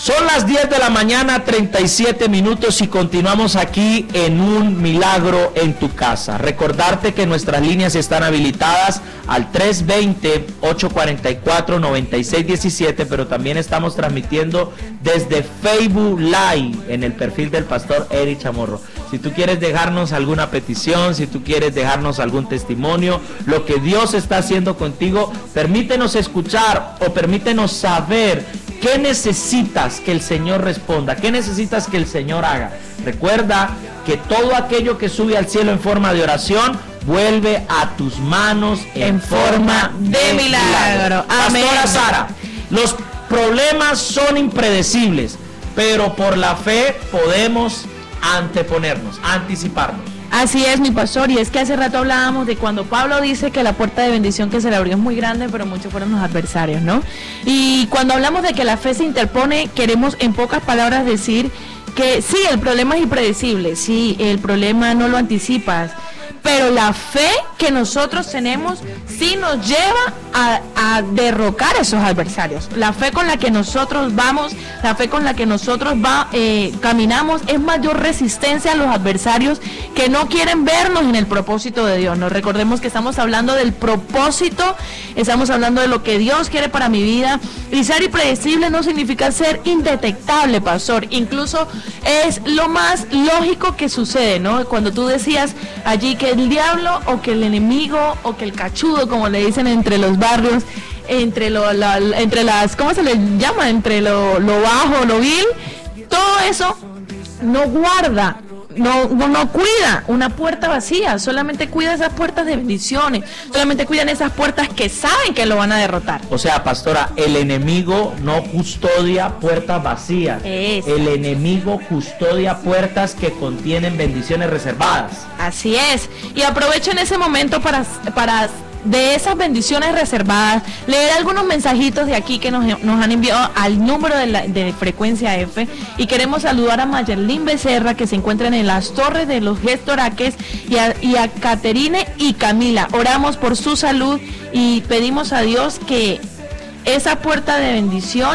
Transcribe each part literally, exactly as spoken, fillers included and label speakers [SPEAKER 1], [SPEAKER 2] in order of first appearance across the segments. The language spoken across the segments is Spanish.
[SPEAKER 1] Son las diez de la mañana, treinta y siete minutos y continuamos aquí en Un Milagro en tu Casa. Recordarte que nuestras líneas están habilitadas al tres dos cero, ocho cuatro cuatro, nueve seis uno siete, pero también estamos transmitiendo desde Facebook Live en el perfil del pastor Eric Chamorro. Si tú quieres dejarnos alguna petición, si tú quieres dejarnos algún testimonio, lo que Dios está haciendo contigo, permítenos escuchar o permítenos saber qué necesitas que el Señor responda, qué necesitas que el Señor haga. Recuerda que todo aquello que sube al cielo en forma de oración vuelve a tus manos en,
[SPEAKER 2] en forma de, de milagro. milagro. Amén.
[SPEAKER 1] Pastora Sara, los problemas son impredecibles, pero por la fe podemos anteponernos, anticiparnos.
[SPEAKER 2] Así es, mi pastor, y es que hace rato hablábamos de cuando Pablo dice que la puerta de bendición que se le abrió es muy grande, pero muchos fueron los adversarios, ¿no? Y cuando hablamos de que la fe se interpone, queremos en pocas palabras decir que sí, el problema es impredecible, sí, el problema no lo anticipas, pero la fe que nosotros tenemos sí nos lleva a, a derrocar esos adversarios. La fe con la que nosotros vamos, la fe con la que nosotros va, eh, caminamos es mayor resistencia a los adversarios que no quieren vernos en el propósito de Dios. Nos recordemos que estamos hablando del propósito, estamos hablando de lo que Dios quiere para mi vida, y ser impredecible no significa ser indetectable, pastor. Incluso es lo más lógico que sucede, ¿no? Cuando tú decías allí que el diablo o que el enemigo o que el cachudo, como le dicen entre los barrios, entre lo, la, entre las, ¿cómo se le llama? Entre lo, lo bajo, lo vil, todo eso no guarda, no, no, no cuida una puerta vacía, solamente cuida esas puertas de bendiciones, solamente cuidan esas puertas que saben que lo van a derrotar.
[SPEAKER 1] O sea, pastora, el enemigo no custodia puertas vacías.
[SPEAKER 2] Es.
[SPEAKER 1] El enemigo custodia puertas que contienen bendiciones reservadas.
[SPEAKER 2] Así es. Y aprovecho en ese momento para, para de esas bendiciones reservadas, leer algunos mensajitos de aquí que nos, nos han enviado al número de, la, de Frecuencia F, y queremos saludar a Mayerlin Becerra, que se encuentran en las Torres de los Gestoraques, y a, y a Caterine y Camila. Oramos por su salud y pedimos a Dios que esa puerta de bendición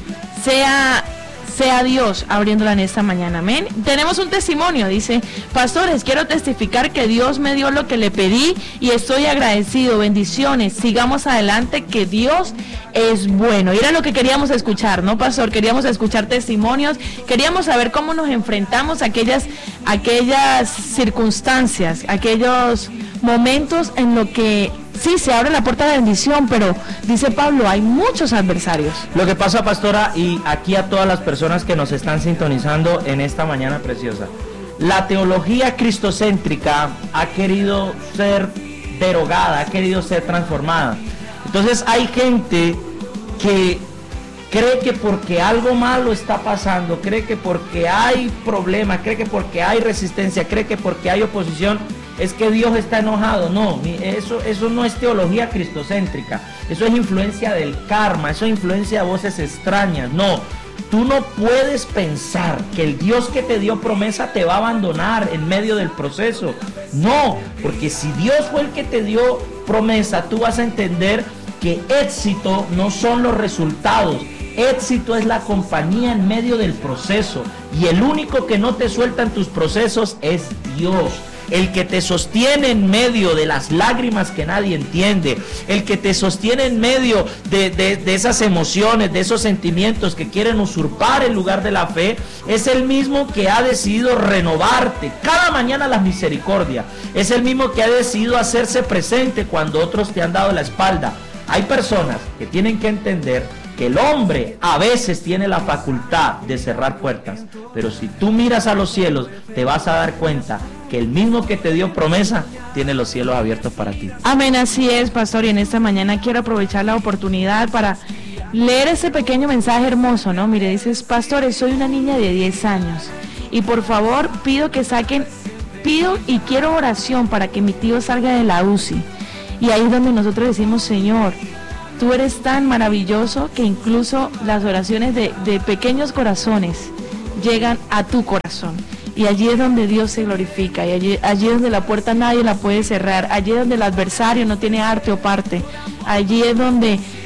[SPEAKER 2] sea sea Dios abriéndola en esta mañana, amén. Tenemos un testimonio, dice: pastores, quiero testificar que Dios me dio lo que le pedí y estoy agradecido, bendiciones, sigamos adelante, que Dios es bueno. Y era lo que queríamos escuchar, ¿no, pastor? Queríamos escuchar testimonios, queríamos saber cómo nos enfrentamos a aquellas, aquellas circunstancias, aquellos momentos en lo que sí se abre la puerta de bendición, pero dice Pablo, hay muchos adversarios.
[SPEAKER 1] Lo que pasa, pastora, y aquí a todas las personas que nos están sintonizando en esta mañana preciosa, la teología cristocéntrica ha querido ser derogada, ha querido ser transformada. Entonces hay gente que cree que porque algo malo está pasando, cree que porque hay problemas, cree que porque hay resistencia, cree que porque hay oposición, es que Dios está enojado. No, eso, eso no es teología cristocéntrica, eso es influencia del karma, eso es influencia de voces extrañas. No, tú no puedes pensar que el Dios que te dio promesa te va a abandonar en medio del proceso. No, porque si Dios fue el que te dio promesa, tú vas a entender que éxito no son los resultados, éxito es la compañía en medio del proceso, y el único que no te suelta en tus procesos es Dios. El que te sostiene en medio de las lágrimas que nadie entiende, el que te sostiene en medio de, de, de esas emociones, de esos sentimientos que quieren usurpar el lugar de la fe, es el mismo que ha decidido renovarte cada mañana las misericordias, es el mismo que ha decidido hacerse presente cuando otros te han dado la espalda. Hay personas que tienen que entender que el hombre a veces tiene la facultad de cerrar puertas, pero si tú miras a los cielos, te vas a dar cuenta que el mismo que te dio promesa tiene los cielos abiertos para ti.
[SPEAKER 2] Amén, así es, pastor, y en esta mañana quiero aprovechar la oportunidad para leer ese pequeño mensaje hermoso, ¿no? Mire, dices: pastores, soy una niña de diez años y por favor pido que saquen, pido y quiero oración para que mi tío salga de la U C I. Y ahí es donde nosotros decimos: Señor, tú eres tan maravilloso que incluso las oraciones de, de pequeños corazones llegan a tu corazón. Y allí es donde Dios se glorifica, y allí, allí es donde la puerta nadie la puede cerrar, allí es donde el adversario no tiene arte o parte, allí es donde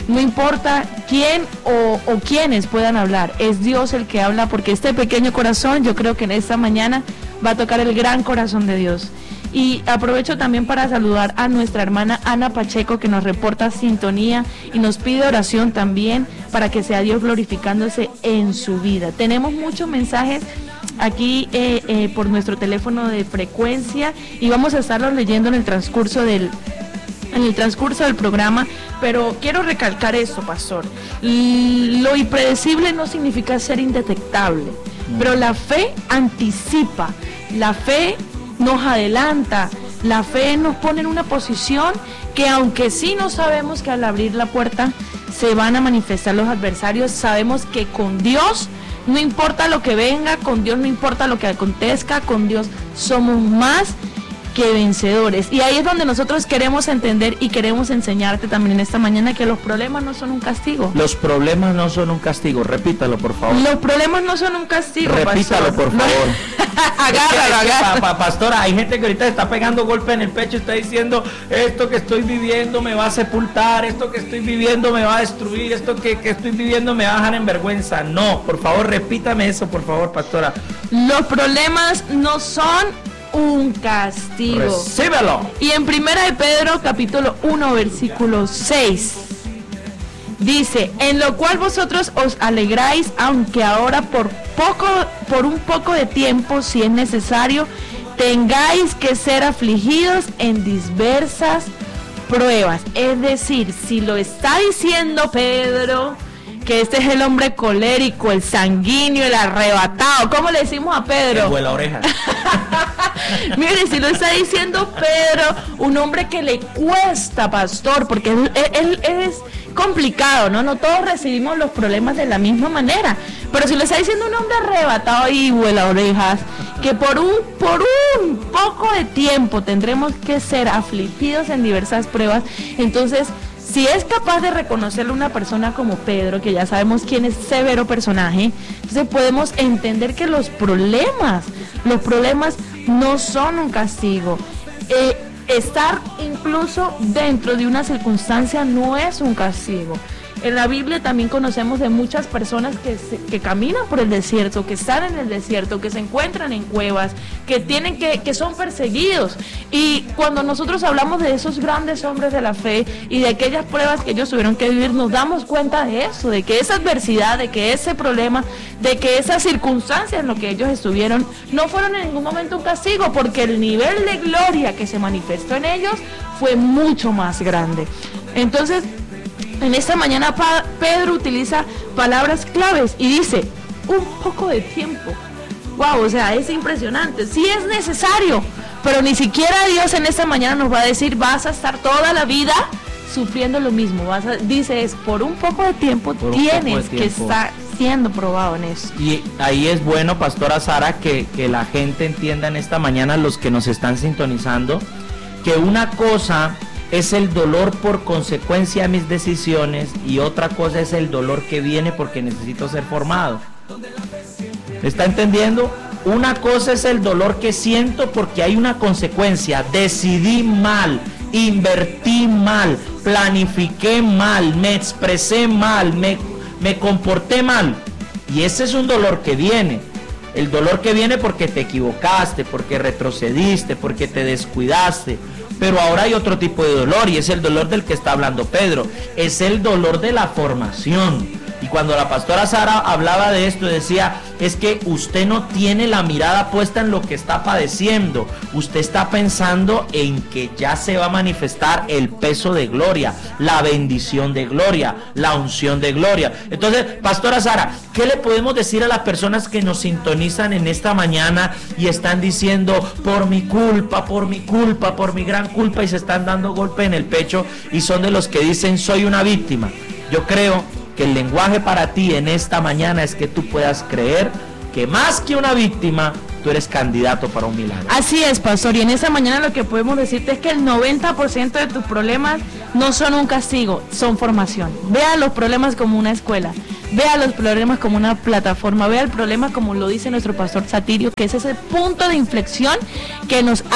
[SPEAKER 2] No importa quién o, o quiénes puedan hablar, es Dios el que habla, porque este pequeño corazón, yo creo que en esta mañana va a tocar el gran corazón de Dios. Y aprovecho también para saludar a nuestra hermana Ana Pacheco, que nos reporta sintonía y nos pide oración también para que sea Dios glorificándose en su vida. Tenemos muchos mensajes aquí eh, eh, por nuestro teléfono de frecuencia y vamos a estarlos leyendo en el transcurso del en el transcurso del programa, pero quiero recalcar esto, pastor. Lo impredecible no significa ser indetectable, pero la fe anticipa, la fe nos adelanta, la fe nos pone en una posición que, aunque sí no sabemos que al abrir la puerta se van a manifestar los adversarios, sabemos que con Dios no importa lo que venga, con Dios no importa lo que acontezca, con Dios somos más que vencedores. Y ahí es donde nosotros queremos entender y queremos enseñarte también en esta mañana que los problemas no son un castigo.
[SPEAKER 1] Los problemas no son un castigo, repítalo por favor.
[SPEAKER 2] Los problemas no son un castigo,
[SPEAKER 1] repítalo
[SPEAKER 2] pastor.
[SPEAKER 1] por favor.
[SPEAKER 2] Agárralo, agárralo.
[SPEAKER 1] Pa, pa, pastora, hay gente que ahorita está pegando golpe en el pecho y está diciendo, esto que estoy viviendo me va a sepultar, esto que estoy viviendo me va a destruir, esto que, que estoy viviendo me va a dejar en vergüenza. No, por favor, repítame eso, por favor, pastora.
[SPEAKER 2] Los problemas no son un castigo.
[SPEAKER 1] Recíbelo.
[SPEAKER 2] Y en Primera de Pedro, capítulo uno, versículo seis, dice: en lo cual vosotros os alegráis, aunque ahora por poco, por un poco de tiempo, si es necesario, tengáis que ser afligidos en diversas pruebas. Es decir, si lo está diciendo Pedro, que este es el hombre colérico, el sanguíneo, el arrebatado, ¿cómo le decimos a Pedro?
[SPEAKER 1] El vuela oreja.
[SPEAKER 2] Mire, si lo está diciendo Pedro, un hombre que le cuesta, pastor, porque él, él, él es complicado, ¿no? No todos recibimos los problemas de la misma manera, pero si lo está diciendo un hombre arrebatado y vuela orejas, que por un, por un poco de tiempo tendremos que ser afligidos en diversas pruebas, entonces, si es capaz de reconocerle una persona como Pedro, que ya sabemos quién es severo personaje, entonces podemos entender que los problemas, los problemas no son un castigo. Eh, estar incluso dentro de una circunstancia no es un castigo. En la Biblia también conocemos de muchas personas que, se, que caminan por el desierto, que están en el desierto, que se encuentran en cuevas, que tienen que, que son perseguidos. Y cuando nosotros hablamos de esos grandes hombres de la fe y de aquellas pruebas que ellos tuvieron que vivir, nos damos cuenta de eso, de que esa adversidad, de que ese problema, de que esas circunstancias en lo que ellos estuvieron, no fueron en ningún momento un castigo, porque el nivel de gloria que se manifestó en ellos fue mucho más grande. Entonces, en esta mañana Pedro utiliza palabras claves y dice, un poco de tiempo. Wow, o sea, es impresionante. Sí es necesario, pero ni siquiera Dios en esta mañana nos va a decir, vas a estar toda la vida sufriendo lo mismo. Vas a, dice, es por un poco de tiempo por tienes de tiempo. que estar siendo probado en eso.
[SPEAKER 1] Y ahí es bueno, pastora Sara, que, que la gente entienda en esta mañana, los que nos están sintonizando, que una cosa es el dolor por consecuencia de mis decisiones y otra cosa es el dolor que viene porque necesito ser formado. ¿Está entendiendo? Una cosa es el dolor que siento porque hay una consecuencia. Decidí mal, invertí mal, planifiqué mal, me expresé mal, me, me comporté mal. Y ese es un dolor que viene. El dolor que viene porque te equivocaste, porque retrocediste, porque te descuidaste. Pero ahora hay otro tipo de dolor y es el dolor del que está hablando Pedro. Es el dolor de la formación. Y cuando la pastora Sara hablaba de esto, decía, es que usted no tiene la mirada puesta en lo que está padeciendo. Usted está pensando en que ya se va a manifestar el peso de gloria, la bendición de gloria, la unción de gloria. Entonces, pastora Sara, ¿qué le podemos decir a las personas que nos sintonizan en esta mañana y están diciendo, por mi culpa, por mi culpa, por mi gran culpa, y se están dando golpe en el pecho y son de los que dicen, soy una víctima? Yo creo que el lenguaje para ti en esta mañana es que tú puedas creer que más que una víctima, tú eres candidato para un milagro.
[SPEAKER 2] Así es, pastor, y en esta mañana lo que podemos decirte es que el noventa por ciento de tus problemas no son un castigo, son formación. Vea los problemas como una escuela, vea los problemas como una plataforma, vea el problema como lo dice nuestro pastor Satirio, que es ese punto de inflexión que nos hace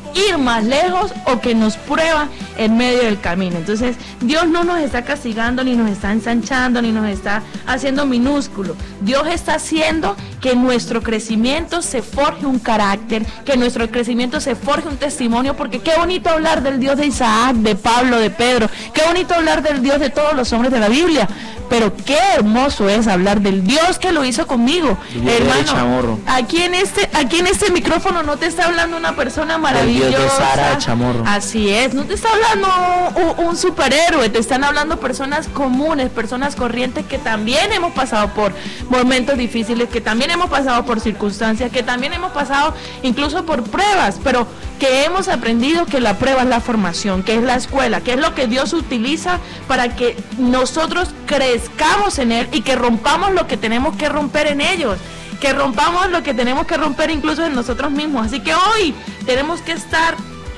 [SPEAKER 2] ir más lejos o que nos prueba en medio del camino. Entonces, Dios no nos está castigando, ni nos está ensanchando, ni nos está haciendo minúsculo. Dios está haciendo que nuestro crecimiento se forje un carácter, que nuestro crecimiento se forje un testimonio, porque qué bonito hablar del Dios de Isaac, de Pablo, de Pedro, qué bonito hablar del Dios de todos los hombres de la Biblia, pero qué hermoso es hablar del Dios que lo hizo conmigo. Hermano, aquí en este, aquí en este micrófono no te está hablando una persona maravillosa.
[SPEAKER 1] El Dios de Sara Chamorro.
[SPEAKER 2] Así es, no te está hablando un, un superhéroe, te están hablando personas comunes, personas corrientes que también hemos pasado por momentos difíciles, que también hemos pasado por circunstancias, que también hemos pasado incluso por pruebas, pero que hemos aprendido que la prueba es la formación, que es la escuela, que es lo que Dios utiliza para que nosotros crezcamos en Él y que rompamos lo que tenemos que romper en ellos, que rompamos lo que tenemos que romper incluso en nosotros mismos. Así que hoy tenemos que estar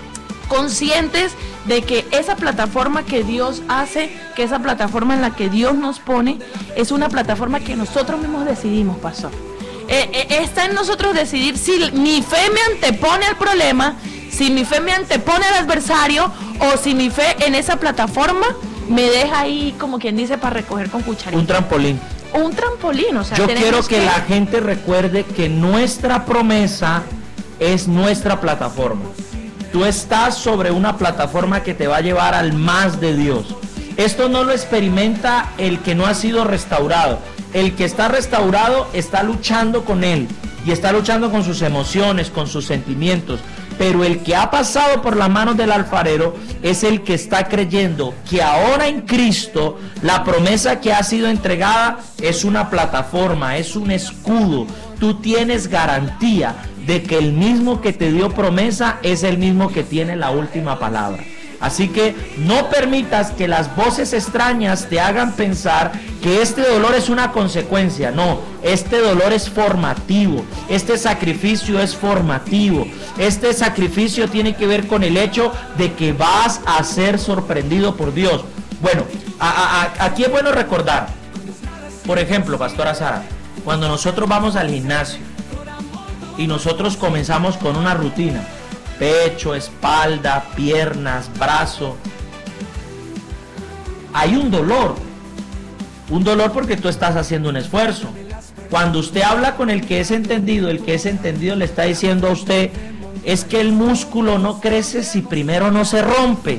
[SPEAKER 2] conscientes de que esa plataforma que Dios hace, que esa plataforma en la que Dios nos pone, es una plataforma que nosotros mismos decidimos, pastor. Eh, eh, está en nosotros decidir si mi fe me antepone al problema, si mi fe me antepone al adversario, o si mi fe en esa plataforma me deja ahí, como quien dice, para recoger con cucharita.
[SPEAKER 1] Un trampolín.
[SPEAKER 2] Un trampolín, o sea,
[SPEAKER 1] yo quiero que, que la gente recuerde que nuestra promesa es nuestra plataforma. Tú estás sobre una plataforma que te va a llevar al más de Dios. Esto no lo experimenta el que no ha sido restaurado. El que está restaurado está luchando con él y está luchando con sus emociones, con sus sentimientos. Pero el que ha pasado por las manos del alfarero es el que está creyendo que ahora en Cristo la promesa que ha sido entregada es una plataforma, es un escudo. Tú tienes garantía de que el mismo que te dio promesa es el mismo que tiene la última palabra. Así que no permitas que las voces extrañas te hagan pensar que este dolor es una consecuencia. No, este dolor es formativo, este sacrificio es formativo. Este sacrificio tiene que ver con el hecho de que vas a ser sorprendido por Dios. Bueno, a, a, aquí es bueno recordar, por ejemplo, pastora Sara, cuando nosotros vamos al gimnasio y nosotros comenzamos con una rutina, pecho, espalda, piernas, brazo, hay un dolor, un dolor porque tú estás haciendo un esfuerzo. Cuando usted habla con el que es entendido, el que es entendido le está diciendo a usted, es que el músculo no crece si primero no se rompe.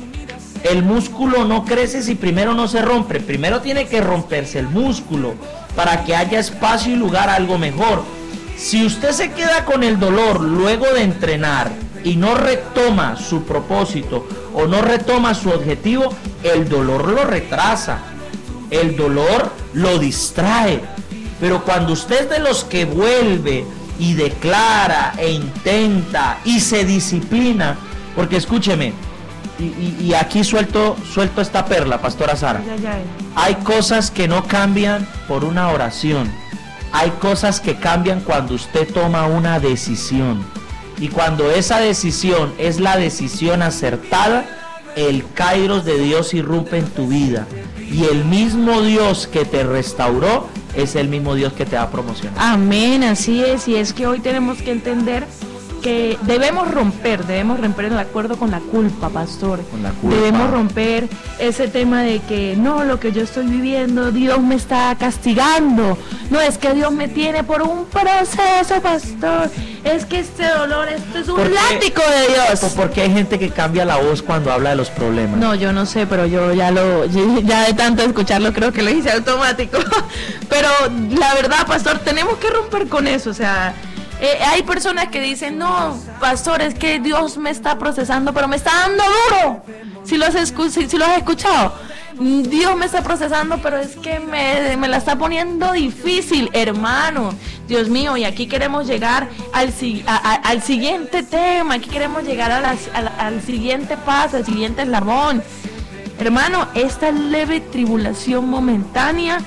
[SPEAKER 1] El músculo no crece si primero no se rompe. Primero tiene que romperse el músculo para que haya espacio y lugar a algo mejor. Si usted se queda con el dolor luego de entrenar y no retoma su propósito o no retoma su objetivo, el dolor lo retrasa, el dolor lo distrae. Pero cuando usted es de los que vuelve y declara e intenta y se disciplina, porque escúcheme, y, y, y aquí suelto, suelto esta perla, pastora Sara, hay cosas que no cambian por una oración. Hay cosas que cambian cuando usted toma una decisión. Y cuando esa decisión es la decisión acertada, el kairos de Dios irrumpe en tu vida. Y el mismo Dios que te restauró es el mismo Dios que te va a promocionar.
[SPEAKER 2] Amén, así es. Y es que hoy tenemos que entender que debemos romper, debemos romper el acuerdo con la culpa, pastor.
[SPEAKER 1] Con la culpa.
[SPEAKER 2] Debemos romper ese tema de que no, lo que yo estoy viviendo, Dios me está castigando. No, es que Dios me tiene por un proceso, pastor. Es que este dolor, esto es un látigo de Dios.
[SPEAKER 1] Porque hay gente que cambia la voz cuando habla de los problemas.
[SPEAKER 2] No, yo no sé, pero yo ya lo, ya de tanto escucharlo creo que lo hice automático. Pero la verdad, pastor, tenemos que romper con eso, o sea. Eh, hay personas que dicen, no, pastor, es que Dios me está procesando, pero me está dando duro. Si lo has, escu- si, si lo has escuchado, Dios me está procesando, pero es que me, me la está poniendo difícil, hermano. Dios mío, y aquí queremos llegar al, a, a, al siguiente tema, aquí queremos llegar a las, a, al siguiente paso, al siguiente eslabón. Hermano, esta leve tribulación momentánea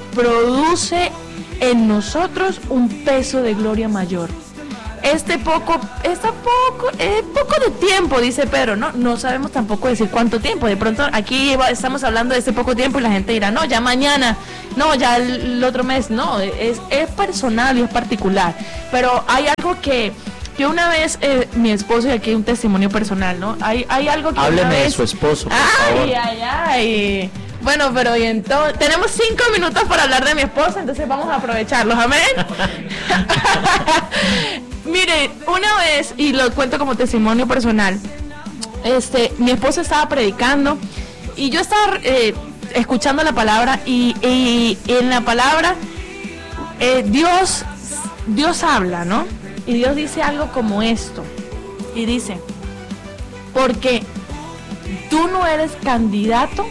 [SPEAKER 2] produce en nosotros un peso de gloria mayor. Este poco, este poco, eh, poco de tiempo, dice Pedro, no, no sabemos tampoco decir cuánto tiempo. De pronto aquí estamos hablando de este poco tiempo y la gente dirá, no, ya mañana, no, ya el, el otro mes, no, es, es personal y es particular. Pero hay algo que que una vez eh, mi esposo, y aquí hay un testimonio personal, ¿no? Hay, hay algo que
[SPEAKER 1] Hábleme
[SPEAKER 2] una vez...
[SPEAKER 1] de su esposo, por
[SPEAKER 2] ay,
[SPEAKER 1] favor.
[SPEAKER 2] ay, ay. Bueno, pero y entonces, tenemos cinco minutos para hablar de mi esposa, entonces vamos a aprovecharlos, amén. Mire, una vez, y lo cuento como testimonio personal, este, mi esposo estaba predicando y yo estaba eh, escuchando la palabra y, y, y en la palabra eh, Dios, Dios habla, ¿no? Y Dios dice algo como esto, y dice, porque tú no eres candidato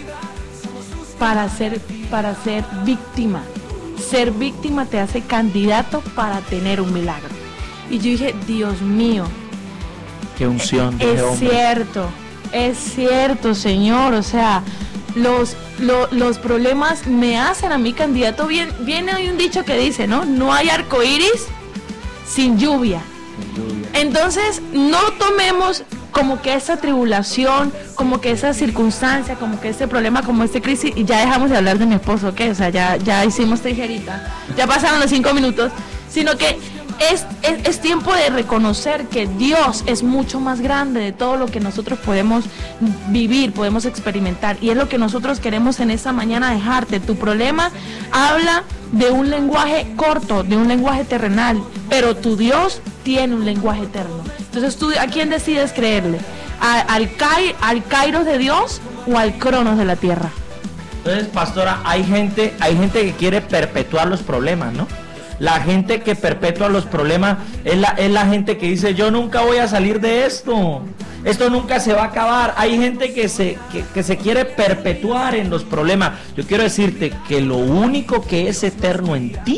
[SPEAKER 2] para ser, para ser víctima. Ser víctima te hace candidato para tener un milagro. Y yo dije, Dios mío,
[SPEAKER 1] qué unción de
[SPEAKER 2] es
[SPEAKER 1] hombre.
[SPEAKER 2] cierto, es cierto, Señor. O sea, los, lo, los problemas me hacen a mí candidato. Bien, viene hoy un dicho que dice, ¿no? No hay arcoíris sin lluvia.
[SPEAKER 1] Sin lluvia.
[SPEAKER 2] Entonces, no tomemos como que esa tribulación, como que esa circunstancia, como que este problema, como este crisis, y ya dejamos de hablar de mi esposo, ¿ok? O sea, ya, ya hicimos tijerita, ya pasaron los cinco minutos, sino que es, es, es tiempo de reconocer que Dios es mucho más grande de todo lo que nosotros podemos vivir, podemos experimentar, y es lo que nosotros queremos en esta mañana dejarte. Tu problema habla de un lenguaje corto, de un lenguaje terrenal, pero tu Dios tiene un lenguaje eterno. Entonces, ¿tú a quién decides creerle? ¿A, al, Kai, ¿Al Kairos de Dios o al Cronos de la tierra?
[SPEAKER 1] Entonces, pastora, hay gente, hay gente que quiere perpetuar los problemas, ¿no? La gente que perpetúa los problemas es la, es la gente que dice, yo nunca voy a salir de esto, esto nunca se va a acabar. Hay gente que se, que, que se quiere perpetuar en los problemas. Yo quiero decirte que lo único que es eterno en ti,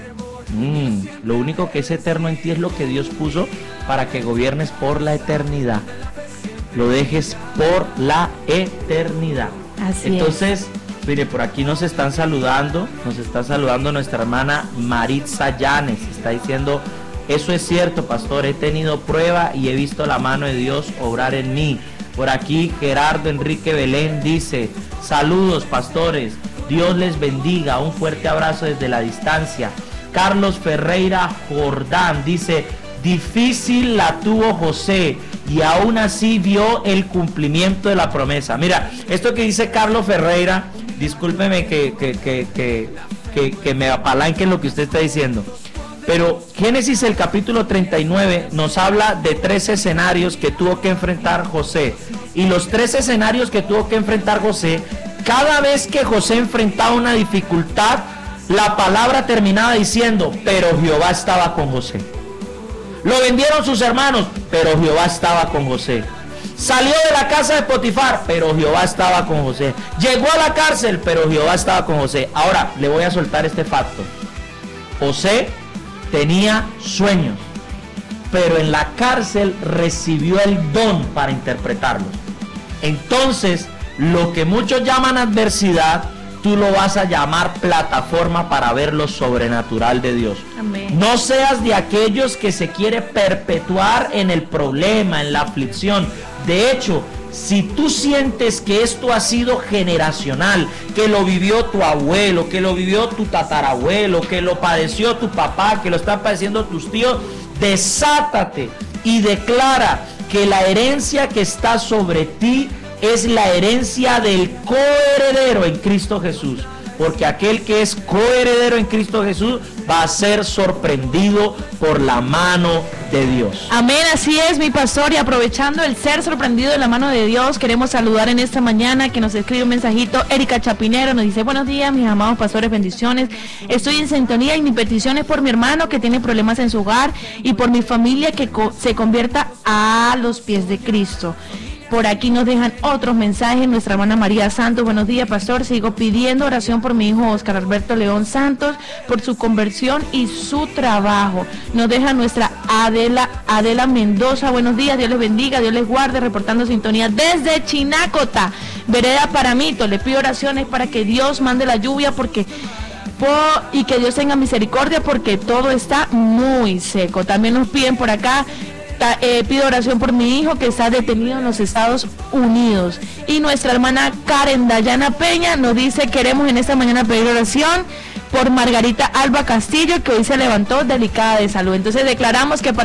[SPEAKER 1] mmm, lo único que es eterno en ti es lo que Dios puso para que gobiernes por la eternidad. Lo dejes por la eternidad.
[SPEAKER 2] Así
[SPEAKER 1] Entonces,
[SPEAKER 2] es.
[SPEAKER 1] Mire, por aquí nos están saludando, nos está saludando nuestra hermana Maritza Llanes, está diciendo, eso es cierto, pastor, he tenido prueba y he visto la mano de Dios obrar en mí. Por aquí Gerardo Enrique Belén dice, saludos pastores, Dios les bendiga, un fuerte abrazo desde la distancia. Carlos Ferreira Jordán dice, difícil la tuvo José y aún así vio el cumplimiento de la promesa. Mira, esto que dice Carlos Ferreira, discúlpeme que, que, que, que, que, que me apalanque en lo que usted está diciendo, pero Génesis el capítulo treinta y nueve nos habla de tres escenarios que tuvo que enfrentar José, y los tres escenarios que tuvo que enfrentar José, cada vez que José enfrentaba una dificultad, la palabra terminaba diciendo, pero Jehová estaba con José. Lo vendieron sus hermanos, pero Jehová estaba con José. Salió de la casa de Potifar, pero Jehová estaba con José. Llegó a la cárcel, pero Jehová estaba con José. Ahora le voy a soltar este facto. José tenía sueños, pero en la cárcel recibió el don para interpretarlos. Entonces, lo que muchos llaman adversidad, tú lo vas a llamar plataforma para ver lo sobrenatural de Dios.
[SPEAKER 2] Amén.
[SPEAKER 1] No seas de aquellos que se quiere perpetuar en el problema, en la aflicción. De hecho, si tú sientes que esto ha sido generacional, que lo vivió tu abuelo, que lo vivió tu tatarabuelo, que lo padeció tu papá, que lo están padeciendo tus tíos, desátate y declara que la herencia que está sobre ti es la herencia del coheredero en Cristo Jesús, porque aquel que es coheredero en Cristo Jesús va a ser sorprendido por la mano de Dios.
[SPEAKER 2] Amén, así es, mi pastor, y aprovechando el ser sorprendido de la mano de Dios, queremos saludar en esta mañana que nos escribe un mensajito. Erika Chapinero nos dice, buenos días mis amados pastores, bendiciones, estoy en sintonía y mi petición es por mi hermano que tiene problemas en su hogar y por mi familia que co- se convierta a los pies de Cristo. Por aquí nos dejan otros mensajes. Nuestra hermana María Santos, buenos días pastor, sigo pidiendo oración por mi hijo Oscar Alberto León Santos, por su conversión y su trabajo. Nos deja nuestra Adela Adela Mendoza, buenos días, Dios les bendiga, Dios les guarde, reportando sintonía desde Chinacota, vereda Paramito. Le pido oraciones para que Dios mande la lluvia porque por, y que Dios tenga misericordia porque todo está muy seco. También nos piden por acá, Ta, eh, pido oración por mi hijo que está detenido en los Estados Unidos. Y nuestra hermana Karen Dayana Peña nos dice, queremos en esta mañana pedir oración por Margarita Alba Castillo, que hoy se levantó delicada de salud. Entonces declaramos que para